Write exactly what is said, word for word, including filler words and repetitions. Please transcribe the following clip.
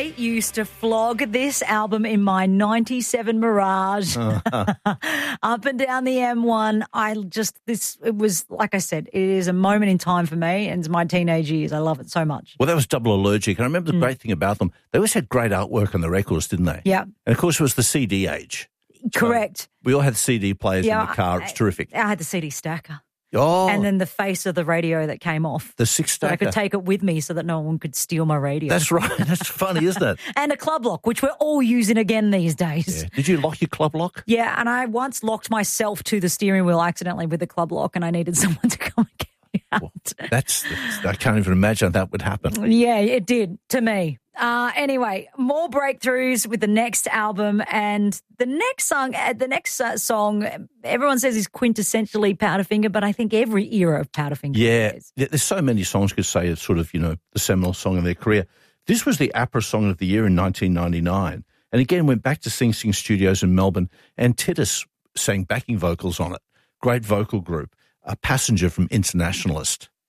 I used to flog this album in my ninety-seven Mirage uh-huh. up and down the M one. I just, this, it was, like I said, it is a moment in time for me and my teenage years. I love it so much. Well, that was Double Allergic. And I remember the mm. great thing about them, they always had great artwork on the records, didn't they? Yeah. And, of course, it was the C D age. Correct. So we all had C D players yeah, in the car. It's terrific. I had the C D stacker. Oh. And then the face of the radio that came off. The six stacker. So I could take it with me so that no one could steal my radio. That's right. That's funny, isn't it? And a club lock, which we're all using again these days. Yeah. Did you lock your club lock? Yeah, and I once locked myself to the steering wheel accidentally with the club lock and I needed someone to come and get me out. Well, that's, that's, I can't even imagine that would happen. Yeah, it did to me. Uh, anyway, more breakthroughs with the next album, and the next song, uh, the next uh, song, everyone says is quintessentially Powderfinger, but I think every era of Powderfinger yeah, is. Yeah, there's so many songs could say it's sort of, you know, the seminal song of their career. This was the APRA Song of the Year in nineteen ninety-nine, and again went back to Sing Sing Studios in Melbourne, and Titus sang backing vocals on it. Great vocal group. A Passenger from Internationalist.